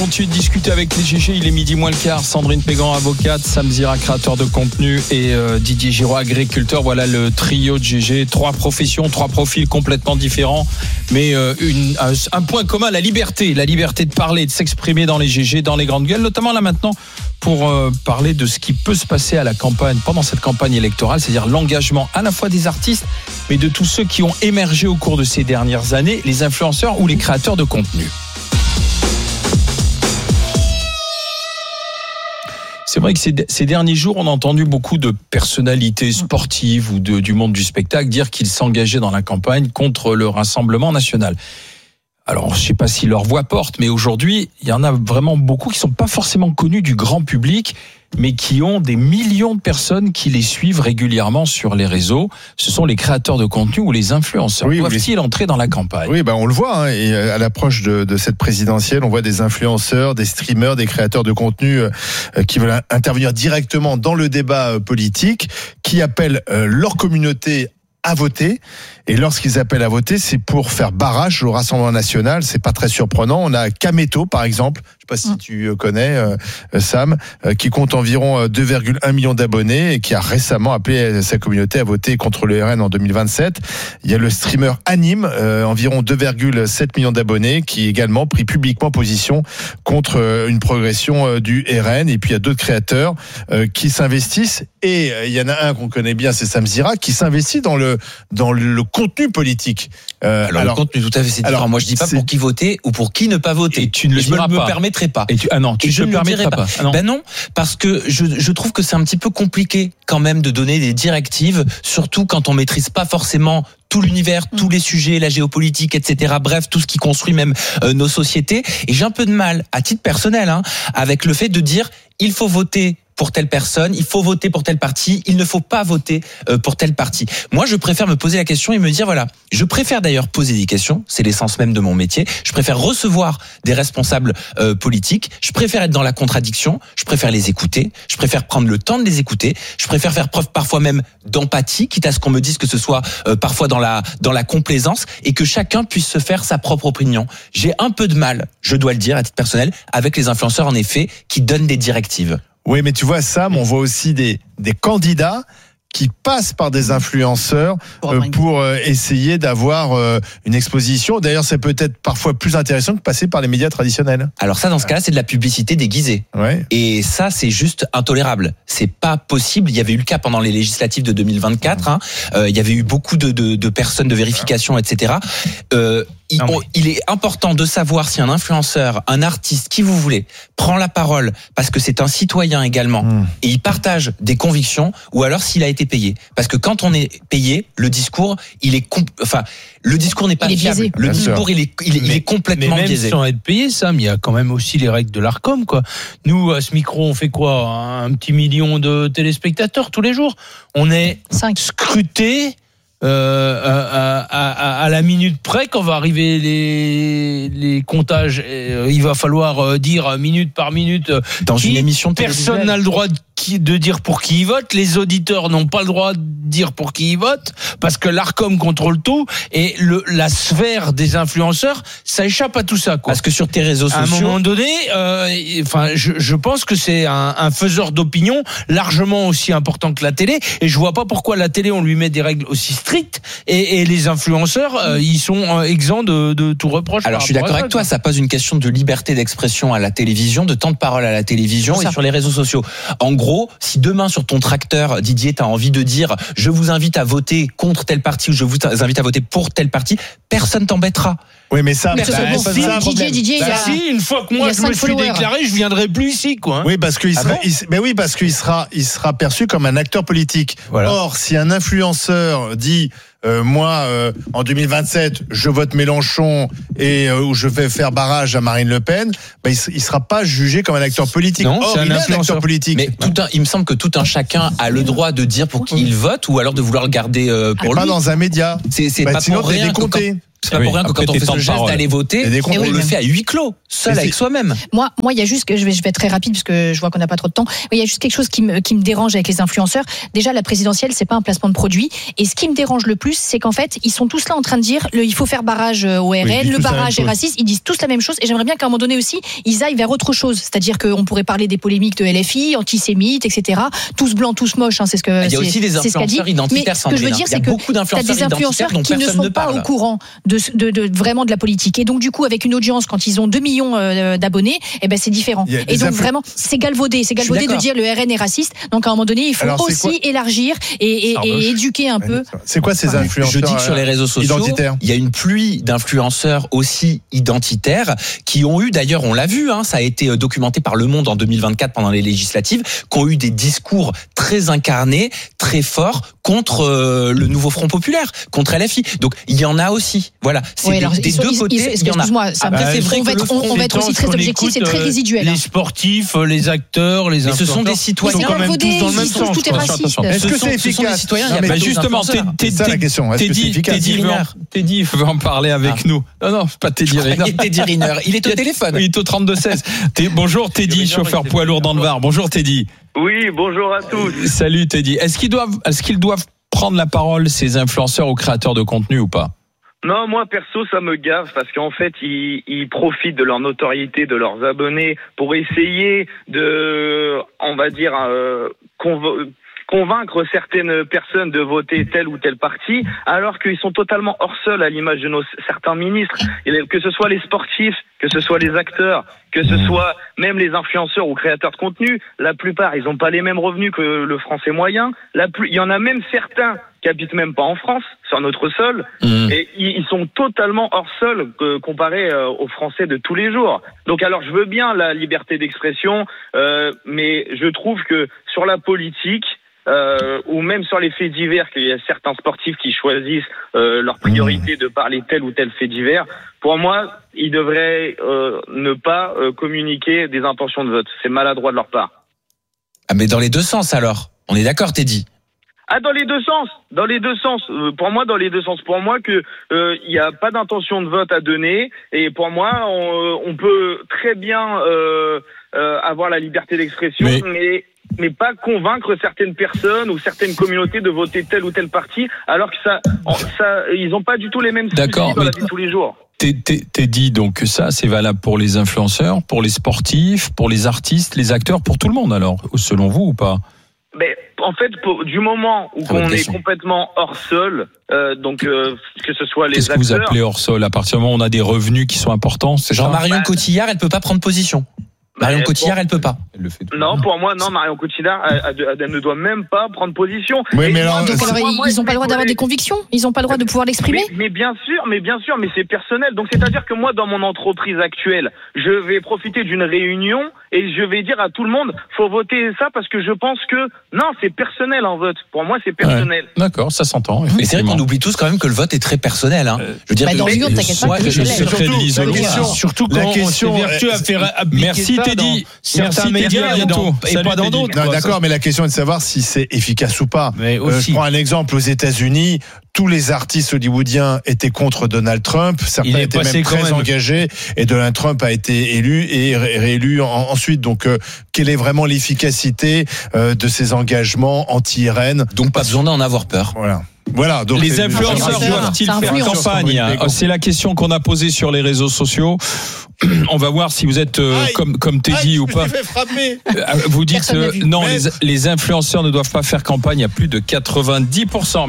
On continue de discuter avec les GG, il est midi moins le quart. Sandrine Pégan, avocate, Sam Zira, créateur de contenu, et Didier Giraud, agriculteur. Voilà le trio de GG. 3 professions, 3 profils complètement différents, mais un point commun, la liberté de parler, de s'exprimer dans les GG, dans les grandes gueules, notamment là maintenant pour parler de ce qui peut se passer à la campagne, pendant cette campagne électorale, c'est-à-dire l'engagement à la fois des artistes, mais de tous ceux qui ont émergé au cours de ces dernières années, les influenceurs ou les créateurs de contenu. C'est vrai que ces derniers jours, on a entendu beaucoup de personnalités sportives ou du monde du spectacle dire qu'ils s'engageaient dans la campagne contre le Rassemblement national. Alors, je ne sais pas si leur voix porte, mais aujourd'hui, il y en a vraiment beaucoup qui ne sont pas forcément connus du grand public, mais qui ont des millions de personnes qui les suivent régulièrement sur les réseaux. Ce sont les créateurs de contenu ou les influenceurs. Doivent-ils entrer dans la campagne ? Oui, on le voit. Et à l'approche de cette présidentielle, on voit des influenceurs, des streamers, des créateurs de contenu qui veulent intervenir directement dans le débat politique, qui appellent leur communauté à voter. Et lorsqu'ils appellent à voter, c'est pour faire barrage au Rassemblement national. C'est pas très surprenant. On a Kameto, par exemple. Je sais pas si tu connais, Sam, qui compte environ 2,1 millions d'abonnés et qui a récemment appelé sa communauté à voter contre le RN en 2027. Il y a le streamer Anime, environ 2,7 millions d'abonnés, qui également pris publiquement position contre une progression du RN. Et puis il y a d'autres créateurs qui s'investissent. Et il y en a un qu'on connaît bien, c'est Sam Zira, qui s'investit dans le contenu politique. Alors le contenu, tout à fait, c'est différent. Moi, je dis pas pour qui voter ou pour qui ne pas voter. Et tu ne le diras pas. Je me permettrai pas. Tu ne le permettras pas. Ben non, parce que je trouve que c'est un petit peu compliqué quand même de donner des directives, surtout quand on maîtrise pas forcément tout l'univers, tous les sujets, la géopolitique, etc. Bref, tout ce qui construit même nos sociétés. Et j'ai un peu de mal, à titre personnel, avec le fait de dire il faut voter pour telle personne, il faut voter pour tel parti, il ne faut pas voter pour tel parti. Moi, je préfère me poser la question et me dire, voilà, je préfère d'ailleurs poser des questions, c'est l'essence même de mon métier, je préfère recevoir des responsables politiques, je préfère être dans la contradiction, je préfère les écouter, je préfère prendre le temps de les écouter, je préfère faire preuve parfois même d'empathie, quitte à ce qu'on me dise que ce soit parfois dans la complaisance, et que chacun puisse se faire sa propre opinion. J'ai un peu de mal, je dois le dire à titre personnel, avec les influenceurs en effet, qui donnent des directives. Oui, mais tu vois, Sam, on voit aussi des candidats qui passent par des influenceurs pour essayer d'avoir une exposition. D'ailleurs, c'est peut-être parfois plus intéressant que passer par les médias traditionnels. Alors ça, dans ce cas-là, c'est de la publicité déguisée. Ouais. Et ça, c'est juste intolérable. C'est pas possible. Il y avait eu le cas pendant les législatives de 2024. Il y avait eu beaucoup de personnes de vérification, etc. Il est important de savoir si un influenceur, un artiste, qui vous voulez, prend la parole parce que c'est un citoyen également et il partage des convictions, ou alors s'il a été payé. Parce que quand on est payé, le discours, le discours n'est pas fiable. Le discours, il est complètement biaisé. Mais même sans être payé, Sam, il y a quand même aussi les règles de l'Arcom, quoi. Nous, à ce micro, on fait quoi ? Un petit million de téléspectateurs tous les jours. On est 5. scrutés. À la minute près, quand va arriver les comptages, il va falloir dire minute par minute dans une émission télévisuelle. Personne n'a le droit de dire pour qui il vote. Les auditeurs n'ont pas le droit de dire pour qui ils votent parce que l'Arcom contrôle tout, et la sphère des influenceurs, ça échappe à tout ça, quoi. Parce que sur tes réseaux sociaux, à un moment donné, je pense que c'est un faiseur d'opinion largement aussi important que la télé, et je vois pas pourquoi la télé on lui met des règles aussi strictes et les influenceurs ils sont exempts de tout reproche. Alors je suis d'accord avec toi, ça pose une question de liberté d'expression à la télévision, de temps de parole à la télévision et sur les réseaux sociaux. En gros, si demain sur ton tracteur, Didier, t'as envie de dire je vous invite à voter contre tel parti ou je vous invite à voter pour tel parti, personne t'embêtera. Oui, mais ça, Didier, si une fois que moi je me suis déclaré, je viendrai plus ici, quoi. Oui, parce qu'il sera perçu comme un acteur politique. Voilà. Or, si un influenceur dit moi, en 2027, je vote Mélenchon et où je vais faire barrage à Marine Le Pen, il sera pas jugé comme un acteur politique. Non, or, c'est un influenceur politique. Mais il me semble que tout un chacun a le droit de dire pour qui il vote, ou alors de vouloir le garder pour lui. Pas dans un média. C'est pas sinon, pour rien. C'est pas pour rien que quand on fait ce geste d'aller voter, on le fait à huis clos, seul avec soi-même. Moi, il y a juste que je vais être très rapide parce que je vois qu'on n'a pas trop de temps. Il y a juste quelque chose qui me dérange avec les influenceurs. Déjà, la présidentielle, c'est pas un placement de produit. Et ce qui me dérange le plus, c'est qu'en fait, ils sont tous là en train de dire il faut faire barrage au RN, le barrage est raciste. Ils disent tous la même chose. Et j'aimerais bien qu'à un moment donné aussi, ils aillent vers autre chose. C'est-à-dire qu'on pourrait parler des polémiques de LFI, antisémites, etc. Tous blancs, tous moches. C'est ce que il y a aussi des influenceurs identitaires. Mais ce que je veux dire, c'est que t'as des influenceurs qui ne sont pas au courant vraiment de la politique. Et donc, du coup, avec une audience, quand ils ont 2 millions d'abonnés, c'est différent. Et donc, vraiment, c'est galvaudé. C'est galvaudé de dire le RN est raciste. Donc, à un moment donné, il faut aussi élargir et éduquer un peu. C'est quoi ces influenceurs? Je dis que sur les réseaux sociaux, il y a une pluie d'influenceurs aussi identitaires qui ont eu, d'ailleurs, on l'a vu, ça a été documenté par Le Monde en 2024 pendant les législatives, qui ont eu des discours très incarnés, très forts contre le nouveau Front Populaire, contre LFI. Donc, il y en a aussi. Voilà. C'est des deux côtés, il y en a. Après, c'est vrai on va être aussi très objectif, c'est très résiduel. Les sportifs, les acteurs, les influenceurs. Ce sont des citoyens. Ils sont quand même tous dans le même sens. Tout est raciste. Est-ce que c'est efficace? Justement, c'est ça la question. Est-ce que c'est efficace? Teddy veut en parler avec nous. Non, pas Teddy Riner. Teddy Riner. Il est au téléphone. Il est au 32-16. Bonjour Teddy, chauffeur poids lourd dans le Var. Bonjour Teddy. Oui, bonjour à tous. Salut Teddy. Est-ce qu'ils doivent prendre la parole, ces influenceurs ou créateurs de contenu, ou pas? Non, moi perso, ça me gave parce qu'en fait, ils profitent de leur notoriété, de leurs abonnés pour essayer de, on va dire, convaincre certaines personnes de voter tel ou tel parti, alors qu'ils sont totalement hors sol à l'image de certains ministres, que ce soit les sportifs, que ce soit les acteurs, que ce soit même les influenceurs ou créateurs de contenu. La plupart, ils n'ont pas les mêmes revenus que le français moyen. Il y en a même certains qui habitent même pas en France, sur notre sol, et ils sont totalement hors sol comparés aux Français de tous les jours. Donc alors, je veux bien la liberté d'expression, mais je trouve que sur la politique, ou même sur les faits divers, qu'il y a certains sportifs qui choisissent leur priorité de parler tel ou tel fait divers. Pour moi, ils devraient ne pas communiquer des intentions de vote. C'est maladroit de leur part. Ah, mais dans les deux sens alors. On est d'accord, Teddy? Ah, dans les deux sens. Pour moi, dans les deux sens. Pour moi, que il y a pas d'intention de vote à donner. Et pour moi, on peut très bien avoir la liberté d'expression, mais pas convaincre certaines personnes ou certaines communautés de voter tel ou tel parti, alors que ils n'ont pas du tout les mêmes soucis dans la vie de tous les jours. T'es dit donc ça, c'est valable pour les influenceurs, pour les sportifs, pour les artistes, les acteurs, pour tout le monde alors, selon vous ou pas? Mais en fait, du moment où on est complètement hors sol, donc que ce soit les acteurs. Qu'est-ce que vous appelez hors sol? À partir du moment où on a des revenus qui sont importants, c'est genre Marion Cotillard, elle peut pas prendre position. Marion Cotillard, elle peut pas. Elle le fait non, pour moi, non. Marion Cotillard, elle ne doit même pas prendre position. Oui, mais alors, ils n'ont pas le droit d'avoir des convictions. Ils n'ont pas le droit de pouvoir l'exprimer. Mais bien sûr, mais c'est personnel. Donc c'est-à-dire que moi, dans mon entreprise actuelle, je vais profiter d'une réunion et je vais dire à tout le monde, faut voter ça parce que je pense que non, c'est personnel en vote. Pour moi, c'est personnel. Ouais, d'accord, ça s'entend. Mais c'est vrai qu'on oublie tous quand même que le vote est très personnel. Je veux dire, dans l'union, t'inquiète pas. Surtout quand on s'évertue à faire appliquer. Merci Teddy. Certains médias et pas dans d'autres. D'accord, mais la question est de savoir si c'est efficace ou pas. Je prends un exemple aux États-Unis. Tous les artistes hollywoodiens étaient contre Donald Trump. Certains étaient même très engagés. Et Donald Trump a été élu et réélu ensuite. Donc, quelle est vraiment l'efficacité de ces engagements anti-RN? Donc, pas besoin d'en avoir peur. Voilà, donc les influenceurs doivent-ils faire campagne? C'est la question qu'on a posée sur les réseaux sociaux. On va voir si vous êtes comme Teddy ou pas. Vous dites que non, les influenceurs ne doivent pas faire campagne à plus de 90%.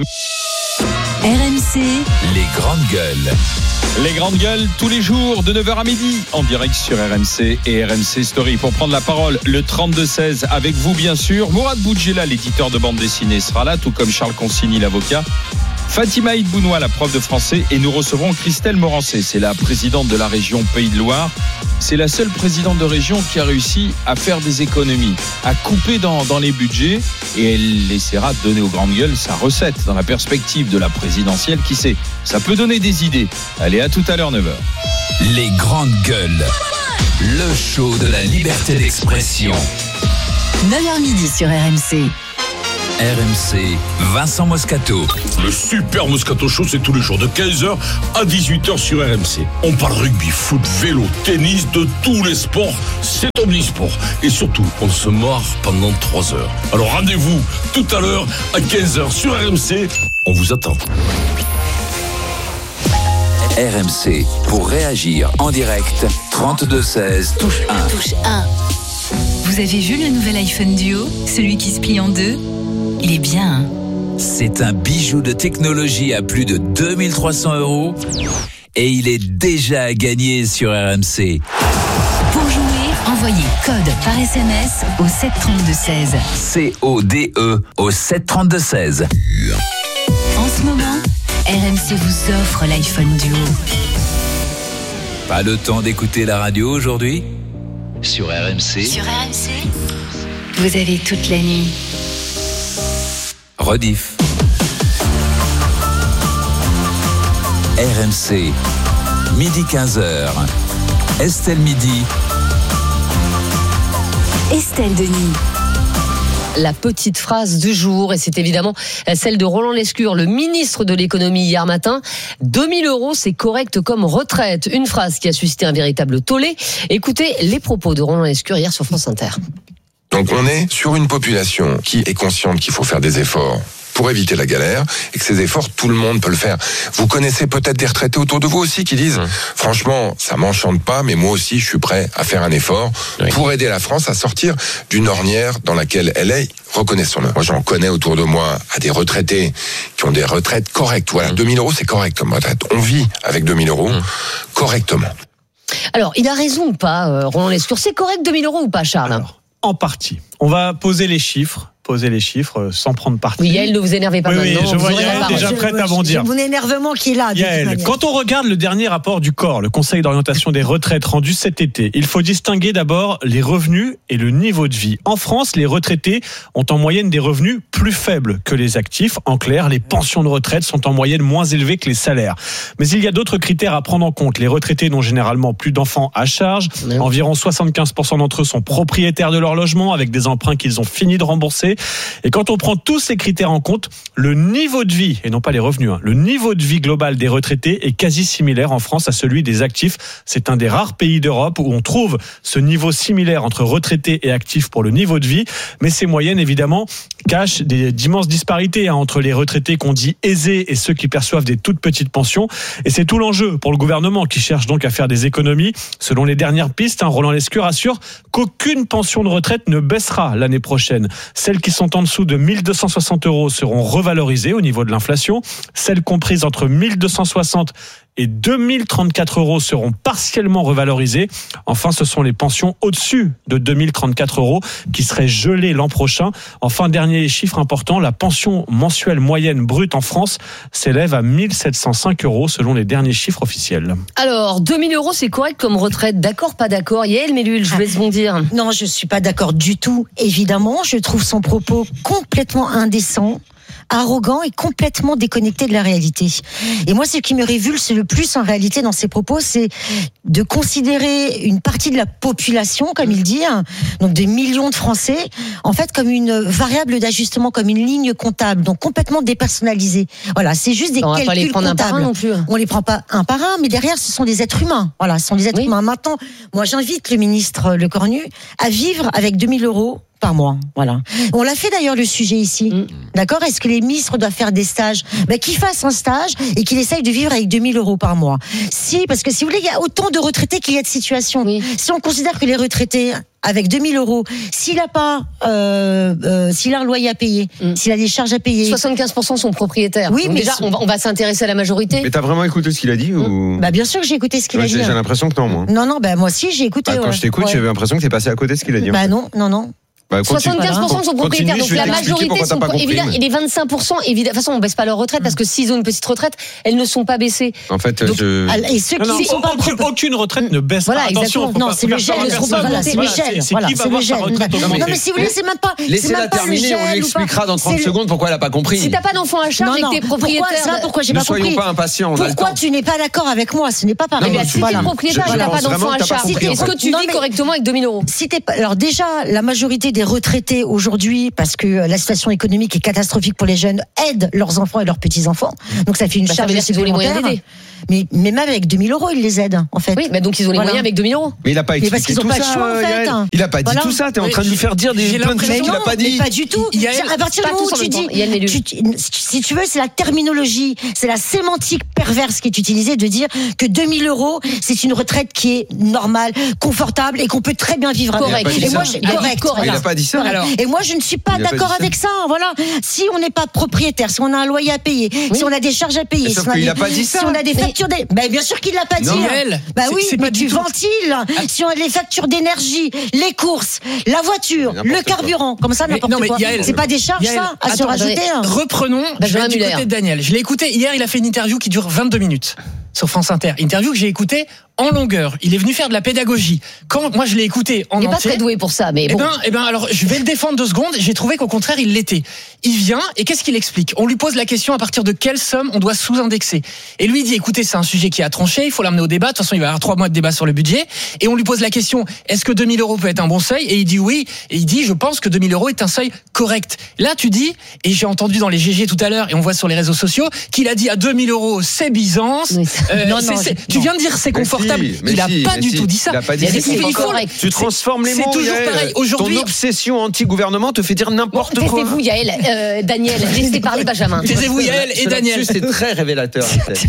RMC, les grandes gueules. Les grandes gueules tous les jours de 9h à midi en direct sur RMC et RMC Story. Pour prendre la parole, le 32-16 avec vous bien sûr. Mourad Boudjela, l'éditeur de bande dessinée, sera là, tout comme Charles Consigny, l'avocat. Fatima Idbounoua, la prof de français, et nous recevrons Christelle Morancé, c'est la présidente de la région Pays de Loire. C'est la seule présidente de région qui a réussi à faire des économies, à couper dans les budgets, et elle essaiera de donner aux grandes gueules sa recette dans la perspective de la présidentielle. Qui sait, ça peut donner des idées. Allez, à tout à l'heure 9h. Les grandes gueules, le show de la liberté d'expression. 9h midi sur RMC. RMC, Vincent Moscato. Le Super Moscato Show, c'est tous les jours de 15h à 18h sur RMC. On parle rugby, foot, vélo, tennis, de tous les sports. C'est omnisport. Et surtout, on se marre pendant 3 heures. Alors rendez-vous tout à l'heure à 15h sur RMC. On vous attend. RMC, pour réagir en direct, 32-16, touche 1. Touche 1. Vous avez vu le nouvel iPhone Duo, celui qui se plie en deux? Il est bien, hein? C'est un bijou de technologie à plus de 2300 € et il est déjà à gagner sur RMC. Pour jouer, envoyez code par SMS au 732-16. CODE au 732-16. En ce moment, RMC vous offre l'iPhone Duo. Pas le temps d'écouter la radio aujourd'hui? Sur RMC. Sur RMC, vous avez toute la nuit. Rediff. RMC, midi 15h. Estelle Midi. Estelle Denis. La petite phrase du jour, et c'est évidemment celle de Roland Lescure, le ministre de l'économie hier matin. 2000 €, c'est correct comme retraite. Une phrase qui a suscité un véritable tollé. Écoutez les propos de Roland Lescure hier sur France Inter. Donc on est sur une population qui est consciente qu'il faut faire des efforts pour éviter la galère, et que ces efforts, tout le monde peut le faire. Vous connaissez peut-être des retraités autour de vous aussi qui disent franchement, ça m'enchante pas, mais moi aussi je suis prêt à faire un effort pour aider la France à sortir d'une ornière dans laquelle elle est. Reconnaissons-le. Moi j'en connais autour de moi à des retraités qui ont des retraites correctes. Voilà, 2000 € c'est correct comme retraite. On vit avec 2000 € correctement. Alors, il a raison ou pas, Roland Lescure? C'est correct 2000 € ou pas, Charles? Alors, en partie. On va poser les chiffres sans prendre parti. Oui, Yael, ne vous énervez pas maintenant. Oui, je vois Yael déjà prête à bondir. Mon énervement qui est là. Yael, quand on regarde le dernier rapport du COR, le Conseil d'orientation des retraites rendu cet été, il faut distinguer d'abord les revenus et le niveau de vie. En France, les retraités ont en moyenne des revenus plus faibles que les actifs. En clair, les pensions de retraite sont en moyenne moins élevées que les salaires. Mais il y a d'autres critères à prendre en compte. Les retraités n'ont généralement plus d'enfants à charge. Environ 75% d'entre eux sont propriétaires de leur logement avec des emprunts qu'ils ont fini de rembourser. Et quand on prend tous ces critères en compte, le niveau de vie, et non pas les revenus, le niveau de vie global des retraités est quasi similaire en France à celui des actifs. C'est un des rares pays d'Europe où on trouve ce niveau similaire entre retraités et actifs pour le niveau de vie. Mais ces moyennes, évidemment, cachent d'immenses disparités entre les retraités qu'on dit aisés et ceux qui perçoivent des toutes petites pensions. Et c'est tout l'enjeu pour le gouvernement qui cherche donc à faire des économies. Selon les dernières pistes, Roland Lescure assure qu'aucune pension de retraite ne baissera l'année prochaine. Celles qui sont en dessous de 1260 € seront revalorisées au niveau de l'inflation. Celles comprises entre 1260 et 2034 € seront partiellement revalorisées. Enfin, ce sont les pensions au-dessus de 2034 € qui seraient gelées l'an prochain. Enfin, dernier chiffre important, la pension mensuelle moyenne brute en France s'élève à 1705 € selon les derniers chiffres officiels. Alors, 2000 € c'est correct comme retraite, d'accord, pas d'accord? Yael Mellul, je vous laisse bondir. Non, je suis pas d'accord du tout, évidemment. Je trouve son propos complètement indécent, arrogant et complètement déconnecté de la réalité. Et moi, ce qui me révulse le plus en réalité dans ses propos, c'est de considérer une partie de la population, comme il dit, donc des millions de Français, en fait comme une variable d'ajustement, comme une ligne comptable, donc complètement dépersonnalisée. Voilà, c'est juste des calculs comptables. On va pas les prendre comptables. Un par un non plus. On les prend pas un par un, mais derrière, ce sont des êtres humains. Voilà, ce sont des êtres humains. Maintenant, moi, j'invite le ministre Lecornu à vivre avec 2000 € par mois, voilà. On l'a fait d'ailleurs le sujet ici, d'accord? Est-ce que les ministres doivent faire des stages? Qu'ils fassent un stage et qu'ils essayent de vivre avec 2000 € par mois. Si, parce que si vous voulez, il y a autant de retraités qu'il y a de situations. Si on considère que les retraités avec 2000 €, s'il a pas, s'il a un loyer à payer, s'il a des charges à payer, 75% sont propriétaires. Oui, donc mais déjà, on va s'intéresser à la majorité. Mais t'as vraiment écouté ce qu'il a dit ou... Bien sûr que j'ai écouté ce qu'il a dit. J'ai l'impression que non, moi. Non, moi aussi j'ai écouté. Quand je t'écoute, j'avais l'impression que t'es passé à côté de ce qu'il a dit. Non. 75% sont propriétaires, donc la majorité sont évidemment. Et les 25%, évidemment, de toute façon, on baisse pas leur retraite parce que s'ils ont une petite retraite, elles ne sont pas baissées. En fait, donc, et ceux qui sont pas aucune retraite ne baisse pas. Voilà, attention. Exactement. Non, c'est le gel. C'est le gel. C'est qui va voir sa retraite augmenter. Non, mais si vous voulez, c'est même pas. Laissez-la terminer, on lui expliquera dans 30 secondes pourquoi elle a pas compris. Si t'as pas d'enfant à charge et que t'es propriétaire. Pourquoi j'ai pas compris? Ne soyons pas impatients. Pourquoi tu n'es pas d'accord avec moi? Ce n'est pas pareil. Si t'es propriétaire et t'as pas d'enfant à charge, est-ce que tu vis correctement avec 2000 €? Alors déjà, la majorité des des retraités aujourd'hui, parce que la situation économique est catastrophique pour les jeunes, aident leurs enfants et leurs petits-enfants. Donc ça fait une charge supplémentaire. Mais même avec 2 000 euros, ils les aident, en fait. Oui, mais donc ils ont les moyens avec 2 000 euros. Mais il n'a pas expliqué parce qu'ils tout ont pas ça, le choix, en fait. Yael. Il n'a pas dit tout ça. T'es en train de lui faire dire plein de choses qu'il n'a pas dit. Mais pas du tout. À partir du moment où tu dis, si tu veux, c'est la terminologie, c'est la sémantique perverse qui est utilisée de dire que 2 000 euros, c'est une retraite qui est normale, confortable et qu'on peut très bien vivre avec. Correct. Et moi, Il n'a pas dit ça. Et moi, je ne suis pas d'accord avec ça. Voilà. Si on n'est pas propriétaire, si on a un loyer à payer, si on a des charges à payer, si on a des factures, bien sûr qu'il l'a pas dit. Bah oui, mais tu ventiles. Si on a les factures d'énergie, les courses, la voiture, le carburant, comme ça n'importe quoi. C'est pas des charges ça à se rajouter. Reprenons. Je vais du côté de Daniel. Je l'ai écouté hier. Il a fait une interview qui dure 22 minutes sur France Inter. Interview que j'ai écoutée en longueur. Il est venu faire de la pédagogie. Quand moi je l'ai écouté en entier. Il n'est pas très doué pour ça, mais bon. Eh ben, alors je vais le défendre 2 secondes. J'ai trouvé qu'au contraire il l'était. Il vient et qu'est-ce qu'il explique ? On lui pose la question à partir de quelle somme on doit sous-indexer. Et lui il dit écoutez, c'est un sujet qui a tranché. Il faut l'amener au débat. De toute façon il va y avoir 3 mois de débat sur le budget. Et on lui pose la question est-ce que 2 000 euros peut être un bon seuil ? Et il dit oui. Et il dit je pense que 2 000 euros est un seuil correct. Là tu dis et j'ai entendu dans les GG tout à l'heure et on voit sur les réseaux sociaux qu'il a dit à 2 000 euros c'est Byzance. Oui. Tu viens de dire c'est confortable. Il a pas du tout dit ça. Il a pas dit c'est correct. Tu transformes les mots. C'est toujours pareil. Aujourd'hui, ton obsession anti-gouvernement te fait dire n'importe quoi. Taisez-vous, Yael, Daniel. Laissez parler Benjamin. Taisez-vous, Yael et Daniel. C'est très révélateur.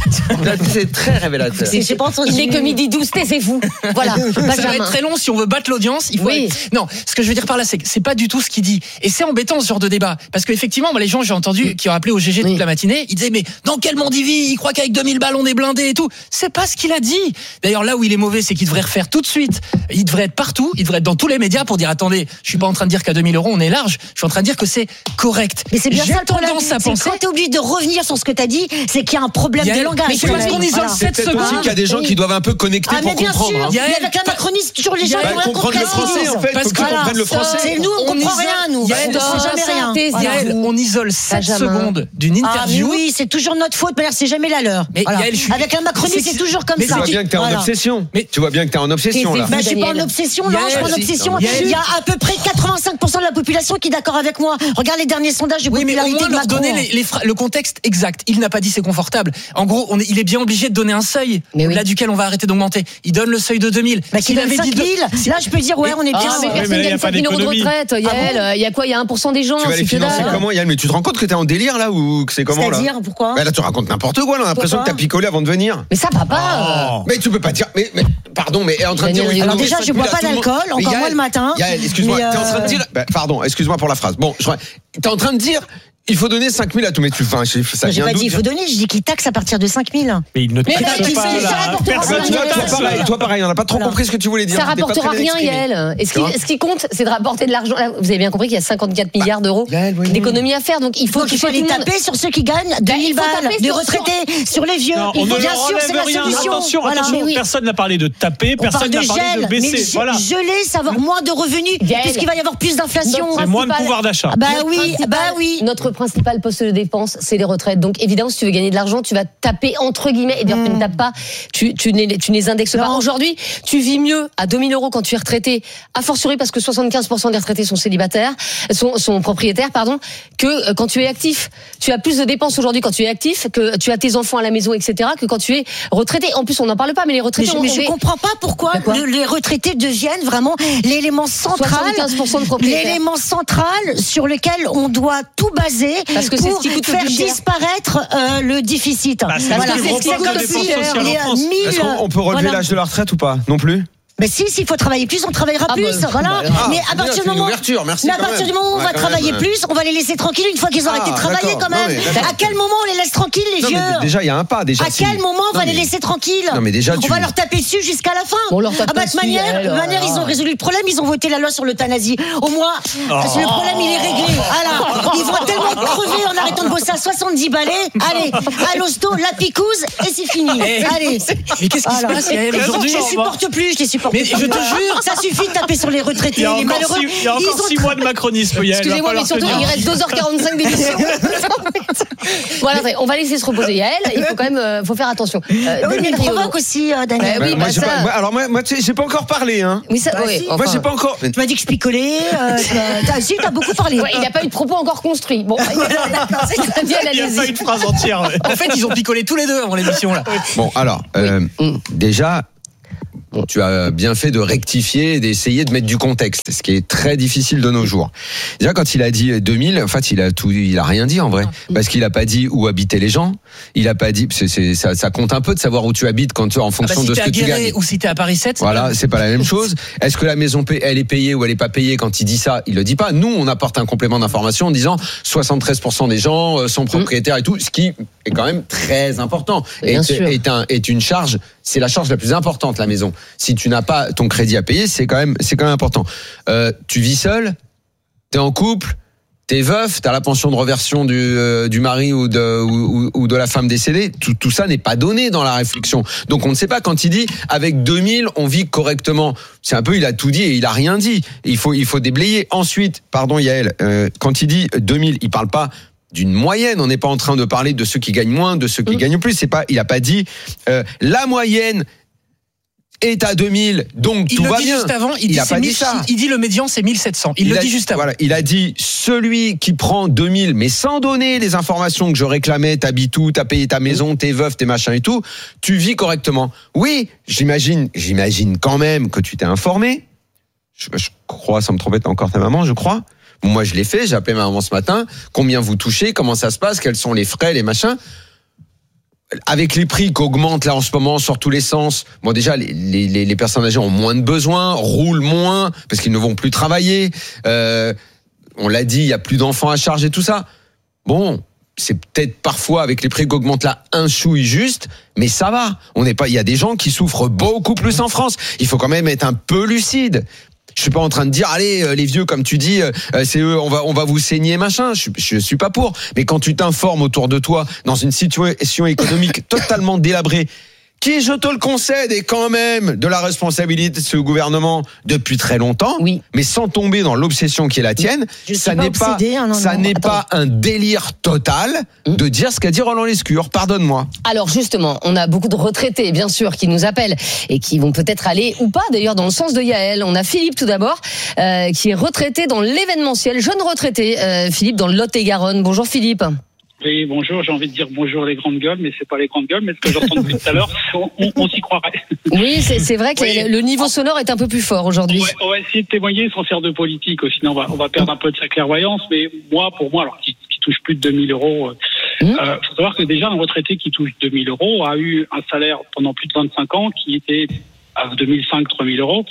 C'est très révélateur. Il n'est que 12h12. Taisez-vous. Voilà. Ça va être très long si on veut battre l'audience. Il faut. Non, ce que je veux dire par là, c'est que c'est pas du tout ce qu'il dit. Et c'est embêtant ce genre de débat parce qu'effectivement, moi, les gens j'ai entendu qui ont appelé au GG toute la matinée, ils disaient mais dans quel monde il vit ? Il croit qu'avec 2000 balles on est blindé et tout. C'est pas ce qu'il a dit. D'ailleurs, là où il est mauvais, c'est qu'il devrait refaire tout de suite. Il devrait être partout. Il devrait être dans tous les médias pour dire attendez, je suis pas en train de dire qu'à 2 000 euros on est large. Je suis en train de dire que c'est correct. Mais c'est bien J'ai ça le problème. tendance à penser. Quand t'es obligé de revenir sur ce que t'as dit, c'est qu'il y a un problème de langage. Mais c'est parce qu'on isole 7 secondes. Aussi qu'il y a des gens qui doivent un peu connecter pour comprendre. Mais avec un macronisme, toujours les gens qui ont comprendre le français en fait. Parce qu'ils comprennent le français. Nous, on comprend rien, nous. On sait jamais rien. Yael, on isole 7 secondes d'une interview. Oui, c'est toujours notre faute. Mais c'est jamais la leur. Avec un macronisme, c'est toujours comme ça. Tu vois bien que t'es en obsession. Tu vois bien que t'es en obsession là. Je suis pas en obsession, non, je suis pas en obsession. Il y a à peu près 85% de la population qui est d'accord avec moi. Regarde les derniers sondages de popularité de Macron. Donner le contexte exact. Il n'a pas dit c'est confortable. En gros, il est bien obligé de donner un seuil au-delà duquel on va arrêter d'augmenter. Il donne le seuil de 2000. S'il avait dit 2000, là je peux dire ouais, on est bien. Mais personne gagne 5 000 euros de retraite. Yael, il y a quoi ? Il y a 1% des gens. Tu vas les financer comment, Yael ? Mais tu te rends compte que t'es en délire là ou que c'est comment là ? C'est-à-dire pourquoi ? Là tu racontes n'importe quoi. On a l'impression que t'as picolé avant de venir. Mais ça va pas. Mais tu peux pas dire. Mais pardon, mais en train de dire. Alors déjà, je bois pas d'alcool, encore moins le matin. Yael, excuse-moi. T'es en train de dire. Pardon, excuse-moi pour la phrase. Bon, t'es en train de dire. Il faut donner 5 000 à tous, mais tu fais ça. J'ai pas dit il faut donner, je dis qu'il taxe à partir de 5 000. Mais il ne taxe pas. Toi, pareil, on n'a pas trop compris ce que tu voulais dire. Ça rapportera rien, Yael. Et ce qui compte, c'est de rapporter de l'argent. Vous avez bien compris qu'il y a 54 milliards d'euros d'économies à faire. Donc il faut les taper sur ceux qui gagnent 2 000 balles, des retraités, sur les vieux. Bien sûr, c'est la solution. Attention, personne n'a parlé de taper, personne n'a parlé de baisser. Geler, ça va avoir moins de revenus, puisqu'il va y avoir plus d'inflation. C'est moins de pouvoir d'achat. Bah oui. Notre principal poste de dépense, c'est les retraites. Donc évidemment, si tu veux gagner de l'argent, tu vas taper entre guillemets. Et bien tu ne tapes pas, tu ne les indexes pas. Aujourd'hui, tu vis mieux à 2 000 euros quand tu es retraité, a fortiori parce que 75% des retraités sont célibataires, sont propriétaires, que quand tu es actif. Tu as plus de dépenses aujourd'hui quand tu es actif, que tu as tes enfants à la maison, etc., que quand tu es retraité. En plus, on n'en parle pas, mais les retraités. Mais je comprends pas pourquoi les retraités deviennent vraiment l'élément central, 75% de propriétaires. L'élément central sur lequel on doit tout baser. Parce que pour faire disparaître le déficit. C'est comme si Est-ce qu'on peut relever l'âge de la retraite ou pas ? Non plus ? Mais s'il faut travailler plus, on travaillera plus. Voilà. Mais à partir du moment où on va travailler plus, on va les laisser tranquilles une fois qu'ils ont arrêté de travailler quand même. À quel moment on les laisse tranquilles, les vieux ? Déjà, il y a un pas. À quel moment on va les laisser tranquilles ? On va leur taper dessus jusqu'à la fin. De manière, ils ont résolu le problème, ils ont voté la loi sur l'euthanasie. Au moins, le problème, il est réglé. Voilà. Ils vont tellement crever en arrêtant de bosser à 70 balais. Allez, à l'hosto, la picouse, et c'est fini. Allez. Mais qu'est-ce qui se passe aujourd'hui ? Je les supporte plus. Mais je te jure, ça suffit de taper sur les retraités, Il y a les malheureux. il y a encore 6 mois de macronisme. Excusez-moi, mais surtout, il reste 2h45 d'émission. Voilà, on va laisser se reposer Yael. Il faut quand même faut faire attention. Il provoque aussi, Daniel. Oui, moi, tu sais, j'ai pas encore parlé, hein. Oui, ça, oui, si. Moi, j'ai pas encore. Tu m'as dit que je picolais. T'as beaucoup parlé. Ouais, il n'a pas eu de propos encore construits. Bon, Daniel, Il n'y a allez-y. pas une phrase entière. Ouais. en fait, ils ont picolé tous les deux avant l'émission là. Bon, alors, déjà, tu as bien fait de rectifier et d'essayer de mettre du contexte, ce qui est très difficile de nos jours. Déjà, quand il a dit 2000, en fait, il a rien dit en vrai, parce qu'il a pas dit où habitaient les gens. Il a pas dit, ça compte un peu de savoir où tu habites en fonction si de ce que tu gagnes. Ou si t'es à Paris 7. Voilà, c'est pas la même chose. Est-ce que la maison elle est payée ou elle est pas payée? Quand il dit ça, il le dit pas. Nous, on apporte un complément d'information en disant 73% des gens sont propriétaires et tout, ce qui est quand même très important. Est une charge. C'est la charge la plus importante, la maison. Si tu n'as pas ton crédit à payer, c'est quand même important. Tu vis seul, t'es en couple, t'es veuf, t'as la pension de reversion du mari ou de la femme décédée. Tout ça n'est pas donné dans la réflexion. Donc on ne sait pas quand il dit avec 2000 on vit correctement. C'est un peu, il a tout dit et il a rien dit. Il faut déblayer. Ensuite, pardon Yael, quand il dit 2000, il parle pas d'une moyenne. On n'est pas en train de parler de ceux qui gagnent moins, de ceux qui gagnent plus. Il a pas dit la moyenne est à 2000, donc tout va bien. Juste avant, il a pas dit ça. Il dit le médian c'est 1700. Il le dit juste avant. Voilà, il a dit celui qui prend 2000, mais sans donner les informations que je réclamais, t'habites où, t'as payé ta maison, t'es veuf, t'es machin et tout, tu vis correctement. Oui, j'imagine quand même que tu t'es informé. Je crois, sans me tromper, t'as encore ta maman, je crois. Bon, moi je l'ai fait, j'ai appelé ma maman ce matin. Combien vous touchez, comment ça se passe, quels sont les frais, les machins. Avec les prix qu'augmentent là en ce moment sur tous les sens, bon déjà les personnes âgées ont moins de besoins, roulent moins parce qu'ils ne vont plus travailler. On l'a dit, il y a plus d'enfants à charge et tout ça. Bon, c'est peut-être parfois avec les prix qu'augmentent là un chouille juste, mais ça va. Il y a des gens qui souffrent beaucoup plus en France. Il faut quand même être un peu lucide. Je suis pas en train de dire allez les vieux comme tu dis c'est eux on va vous saigner machin, je suis pas pour, mais quand tu t'informes autour de toi dans une situation économique totalement délabrée qui, je te le concède, est quand même de la responsabilité de ce gouvernement depuis très longtemps, oui, mais sans tomber dans l'obsession qui est la tienne, ça n'est pas un délire total de dire ce qu'a dit Roland Lescure, pardonne-moi. Alors justement, on a beaucoup de retraités, bien sûr, qui nous appellent et qui vont peut-être aller, ou pas d'ailleurs, dans le sens de Yael. On a Philippe tout d'abord, qui est retraité dans l'événementiel, jeune retraité, Philippe, dans le Lot-et-Garonne. Bonjour Philippe. Oui, bonjour, j'ai envie de dire bonjour les grandes gueules, mais c'est pas les grandes gueules, mais ce que j'entends depuis tout à l'heure, on s'y croirait. Oui, c'est vrai que le niveau sonore est un peu plus fort aujourd'hui. On va essayer de témoigner sans faire de politique, sinon on va perdre un peu de sa clairvoyance, mais pour moi, alors qui touche plus de 2000 euros, faut savoir que déjà un retraité qui touche 2000 euros a eu un salaire pendant plus de 25 ans qui était à 2005-3000 euros,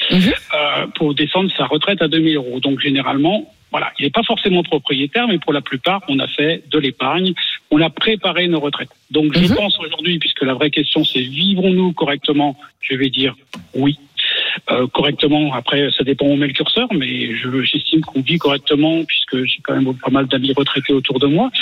pour descendre sa retraite à 2000 euros. Donc généralement, voilà, il n'est pas forcément propriétaire, mais pour la plupart, on a fait de l'épargne, on a préparé nos retraites. Donc je pense aujourd'hui, puisque la vraie question c'est vivons-nous correctement, je vais dire oui. Correctement, après ça dépend où on met le curseur, mais j'estime qu'on vit correctement, puisque j'ai quand même pas mal d'amis retraités autour de moi.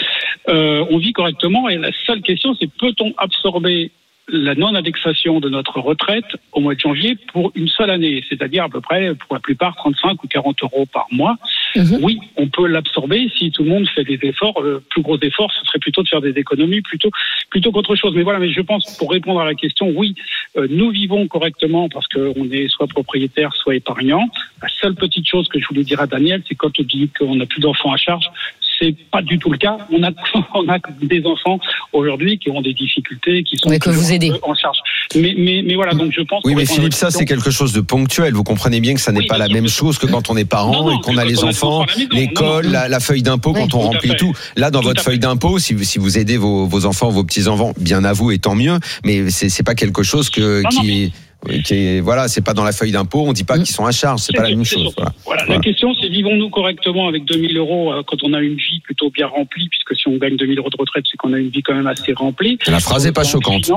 On vit correctement et la seule question c'est peut-on absorber la non-indexation de notre retraite au mois de janvier pour une seule année, c'est-à-dire à peu près, pour la plupart, 35 ou 40 euros par mois. Oui, on peut l'absorber si tout le monde fait des efforts. Le plus gros effort, ce serait plutôt de faire des économies plutôt qu'autre chose. Mais voilà, mais je pense, pour répondre à la question, oui, nous vivons correctement parce qu'on est soit propriétaire, soit épargnant. La seule petite chose que je voulais dire à Daniel, c'est quand on dit qu'on n'a plus d'enfants à charge, c'est pas du tout le cas. On a des enfants aujourd'hui qui ont des difficultés, qui sont que vous aidez en charge. Mais voilà, donc je pense. Oui, mais Philippe, ça c'est quelque chose de ponctuel. Vous comprenez bien que ça n'est pas la même chose que quand on est parent et qu'on a les enfants, l'école, la feuille d'impôt quand on remplit tout. Là, dans votre feuille d'impôt, si vous aidez vos enfants, vos petits enfants, bien à vous et tant mieux. Mais c'est pas quelque chose qui est voilà, c'est pas dans la feuille d'impôt, on dit pas qu'ils sont à charge, c'est pas la même chose. Voilà. La question c'est vivons-nous correctement avec 2000 euros quand on a une vie plutôt bien remplie, puisque si on gagne 2000 euros de retraite, c'est qu'on a une vie quand même assez remplie. La phrase n'est pas choquante.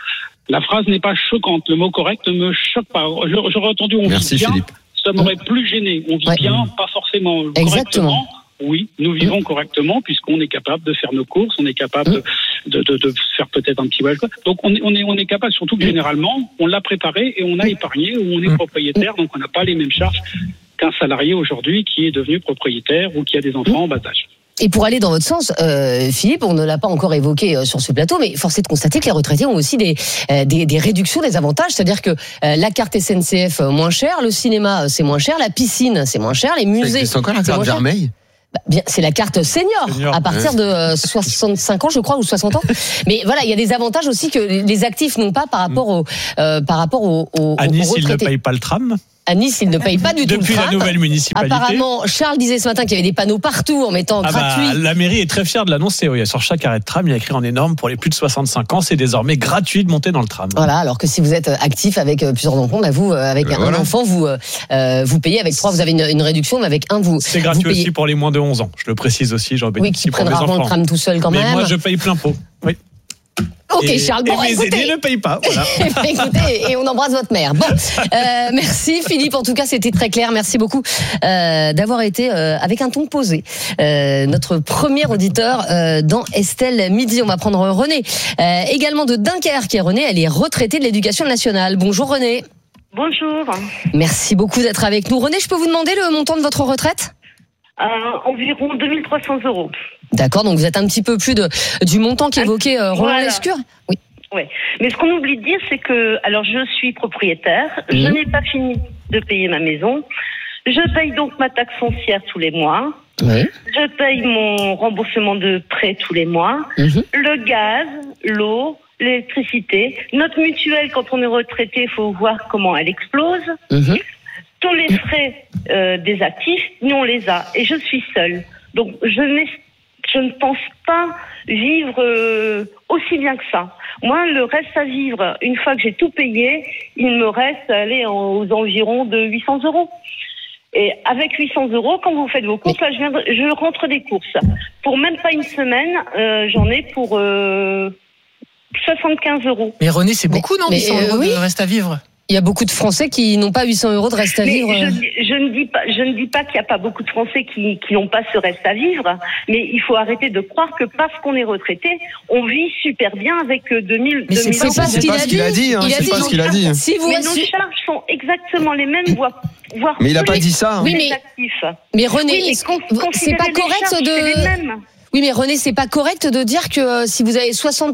La phrase n'est pas choquante, le mot correct ne me choque pas. J'aurais entendu on vit bien, Philippe. Ça m'aurait plus gêné. On vit bien, pas forcément correctement. Oui, nous vivons correctement puisqu'on est capable de faire nos courses, on est capable de faire peut-être un petit wildcard. Donc on est capable, surtout que généralement on l'a préparé et on a épargné, ou on est propriétaire, donc on n'a pas les mêmes charges qu'un salarié aujourd'hui qui est devenu propriétaire ou qui a des enfants en bas âge. Et pour aller dans votre sens, Philippe, on ne l'a pas encore évoqué sur ce plateau, mais force est de constater que les retraités ont aussi des réductions, des avantages. C'est-à-dire que la carte SNCF moins chère, le cinéma c'est moins cher, la piscine c'est moins cher, les musées. C'est encore la carte Vermeil ? Bien, c'est la carte senior à partir de 65 ans, je crois, ou 60 ans. Mais voilà, il y a des avantages aussi que les actifs n'ont pas par rapport aux à Nice, aux retraités. ils ne payent pas le tram. À Nice, ils ne payent pas du tout le tram. Depuis la nouvelle municipalité. Apparemment, Charles disait ce matin qu'il y avait des panneaux partout en mettant gratuit. La mairie est très fière de l'annoncer. Oui, sur chaque arrêt de tram, il y a écrit en énorme pour les plus de 65 ans, c'est désormais gratuit de monter dans le tram. Voilà, alors que si vous êtes actif avec plusieurs enfants, bah vous, avec un enfant, vous payez, avec 3, vous avez une réduction, mais avec un, vous c'est gratuit vous payez. Aussi pour les moins de 11 ans. Je le précise aussi, j'en bénéficie qui pour prennent mes rarement enfants. le tram tout seul quand mais même. moi, je paye plein pot. Oui. Ok, Charles. Bon, et mes aînés ne payent pas. Voilà. Écoutez, et on embrasse votre mère. Bon, merci Philippe. En tout cas, c'était très clair. Merci beaucoup d'avoir été avec un ton posé. Notre premier auditeur dans Estelle Midi. On va prendre René, également de Dunkerque. René, elle est retraitée de l'Éducation nationale. Bonjour René. Bonjour. Merci beaucoup d'être avec nous. René, je peux vous demander le montant de votre retraite ? Environ 2300 €. D'accord, donc vous êtes un petit peu plus du montant qu'évoquait Roland Lescure. Oui. Ouais. Mais ce qu'on oublie de dire, c'est que, alors je suis propriétaire, je n'ai pas fini de payer ma maison, je paye donc ma taxe foncière tous les mois, je paye mon remboursement de prêt tous les mois, le gaz, l'eau, l'électricité, notre mutuelle quand on est retraité, il faut voir comment elle explose. Tous les frais des actifs, nous on les a, et je suis seule. Donc je ne pense pas vivre aussi bien que ça. Moi, le reste à vivre, une fois que j'ai tout payé, il me reste aux environs de 800 €. Et avec 800 €, quand vous faites vos courses, là, je rentre des courses. Pour même pas une semaine, j'en ai pour 75 €. Mais René, c'est beaucoup, non, 800 € de reste à vivre? Il y a beaucoup de Français qui n'ont pas 800 € de reste à vivre. Je ne dis pas qu'il n'y a pas beaucoup de Français qui n'ont pas ce reste à vivre, mais il faut arrêter de croire que parce qu'on est retraité, on vit super bien avec 2000 mais c'est pas ce qu'il a dit. C'est pas ce qu'il a dit. Mais nos charges sont exactement les mêmes, voire mais il n'a pas dit ça. Oui, mais René, c'est pas correct de... Oui, mais René, c'est pas correct de dire que si vous avez 800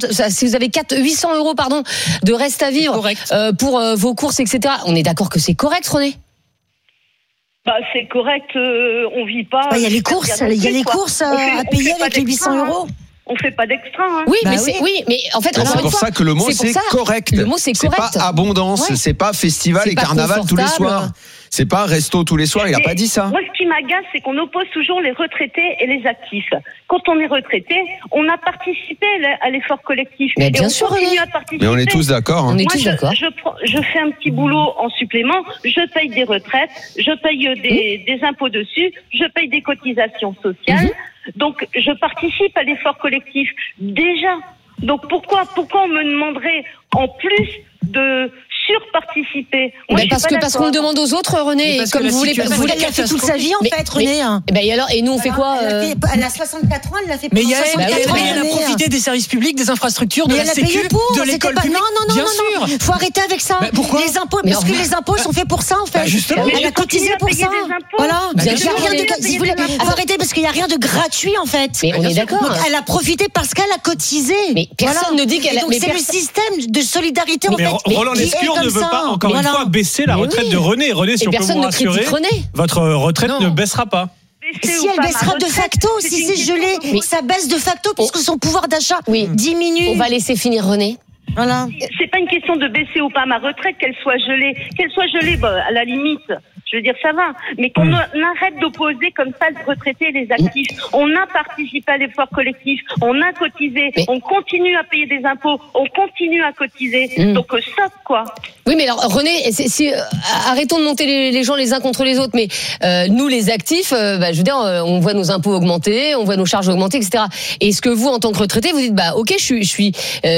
€ de reste à vivre pour vos courses, etc. On est d'accord que c'est correct, René? Bah, c'est correct, on vit pas. Il y a les courses, à payer avec les 800 €. On fait pas d'extra. Hein. Oui, mais en fait, c'est pour ça que le mot c'est correct. Le mot c'est correct. C'est pas abondance, c'est pas festival et carnaval tous les soirs. C'est pas resto tous les soirs, il a pas dit ça. Moi, ce qui m'agace, c'est qu'on oppose toujours les retraités et les actifs. Quand on est retraité, on a participé à l'effort collectif. Mais bien sûr, continue à participer. Mais on est tous d'accord. On est tous d'accord. Je fais un petit boulot en supplément, je paye des retraites, je paye des impôts dessus, je paye des cotisations sociales. Donc, je participe à l'effort collectif déjà. Donc, pourquoi on me demanderait en plus de surparticiper? Parce qu'on le demande aux autres, René. Et comme vous voulez fait toute sa vie, en fait, René. Et nous, on fait quoi? Elle a 64 ans, elle l'a fait mais pour 64 ans. Elle a profité des services publics, des infrastructures, de la sécu, de l'école publique. Non. Faut arrêter avec ça. Pourquoi? Les impôts, parce que les impôts sont faits pour ça, en fait. Justement. Elle a cotisé pour ça. Voilà. Bien sûr. Faut arrêter parce qu'il n'y a rien de gratuit, en fait. Mais on est d'accord. Elle a profité parce qu'elle a cotisé. Mais personne ne dit qu'elle a. Donc c'est le système de solidarité, en fait. Roland Lescure ne veut pas, encore une fois, baisser la retraite de René. René, si on peut vous rassurer, votre retraite ne baissera pas. Si elle baissera de facto, si c'est gelé, ça baisse de facto puisque son pouvoir d'achat diminue. On va laisser finir René. Voilà. C'est pas une question de baisser ou pas ma retraite, qu'elle soit gelée, à la limite. Je veux dire, ça va. Mais qu'on arrête d'opposer comme ça les retraités et les actifs. On a participé à l'effort collectif, on a cotisé, on continue à payer des impôts, on continue à cotiser. Donc, stop, quoi. Oui, mais alors, René, arrêtons de monter les gens les uns contre les autres. Mais nous, les actifs, je veux dire, on voit nos impôts augmenter, on voit nos charges augmenter, etc. Et est-ce que vous, en tant que retraité, vous dites, ok, je suis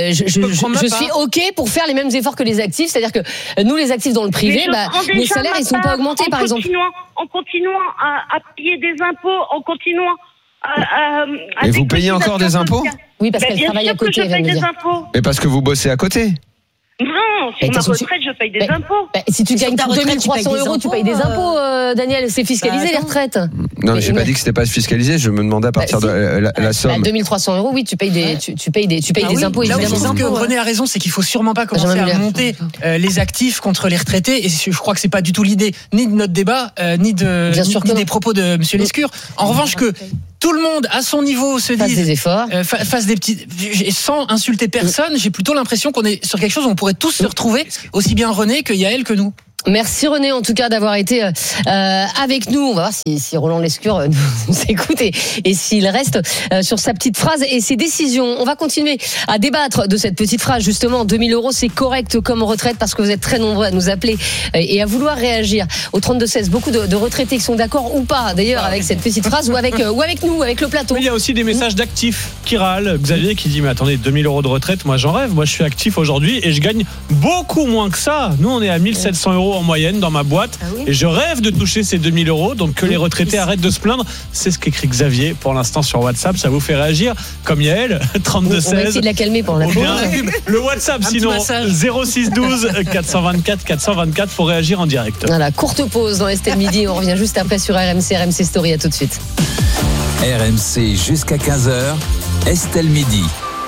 ok pour faire les mêmes efforts que les actifs, c'est-à-dire que nous, les actifs dans le privé, nos salaires, ils sont pas augmentés, par exemple. En continuant à payer des impôts, en continuant à et vous payez encore des impôts? Oui, parce qu'elle bien travaille sûr à côté, que je elle vient paye de des dire. impôts. Mais parce que vous bossez à côté. Non, sur ma retraite, je paye des impôts. Si tu gagnes ta retraite, 2300 tu payes des euros, tu payes des impôts, Daniel. C'est fiscalisé, les retraites. Non, mais j'ai pas dit que c'était pas fiscalisé. Je me demandais à partir de la somme. 2300 euros, oui, tu payes des impôts. Là où je évidemment. pense que René a raison, c'est qu'il faut sûrement pas commencer à monter les actifs contre les retraités. Et je crois que c'est pas du tout l'idée ni de notre débat, ni des propos de Monsieur Lescure. En revanche, que tout le monde à son niveau se fasse dise, des efforts, fasse des petits, sans insulter personne. J'ai plutôt l'impression qu'on est sur quelque chose où on pourrait tous se retrouver, aussi bien René que Yael que nous. Merci René en tout cas d'avoir été avec nous. On va voir si Roland Lescure nous écoute et s'il reste sur sa petite phrase et ses décisions. On va continuer à débattre de cette petite phrase justement. 2000 euros c'est correct comme retraite, parce que vous êtes très nombreux à nous appeler et à vouloir réagir au 32-16. Beaucoup de retraités qui sont d'accord ou pas d'ailleurs avec cette petite phrase ou avec nous, avec le plateau. Mais il y a aussi des messages d'actifs qui râlent. Xavier qui dit mais attendez, 2000 euros de retraite, moi j'en rêve. Moi je suis actif aujourd'hui et je gagne beaucoup moins que ça. Nous on est à 1700 euros en moyenne dans ma boîte et je rêve de toucher ces 2000 euros. Donc que les retraités arrêtent de se plaindre. C'est ce qu'écrit Xavier pour l'instant sur WhatsApp. Ça vous fait réagir comme Yael, 32-16. On va essayer de la calmer pour la pause. Le WhatsApp sinon 0612 424 424 pour réagir en direct. Voilà, courte pause dans Estelle Midi. On revient juste après sur RMC Story. À tout de suite. RMC jusqu'à 15h, Estelle Midi.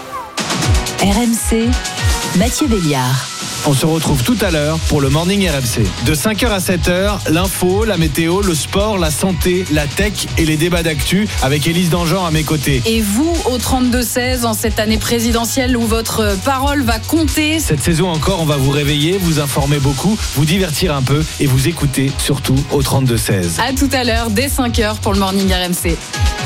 RMC, Mathieu Béliard. On se retrouve tout à l'heure pour le Morning RMC. De 5h à 7h, l'info, la météo, le sport, la santé, la tech et les débats d'actu avec Élise Dangean à mes côtés. Et vous, au 32-16, en cette année présidentielle où votre parole va compter. Cette saison encore, on va vous réveiller, vous informer beaucoup, vous divertir un peu et vous écouter surtout au 32-16. À tout à l'heure, dès 5h pour le Morning RMC.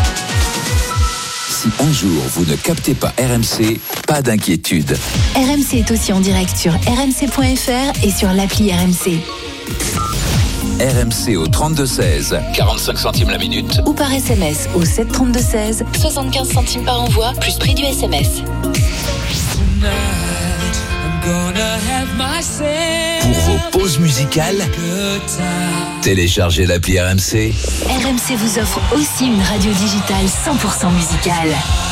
Si un jour vous ne captez pas RMC, pas d'inquiétude. RMC est aussi en direct sur rmc.fr et sur l'appli RMC. RMC au 32-16, 45 centimes la minute. Ou par SMS au 732-16, 75 centimes par envoi, plus prix du SMS. Pour vos pauses musicales, téléchargez l'appli RMC. RMC vous offre aussi une radio digitale 100% musicale.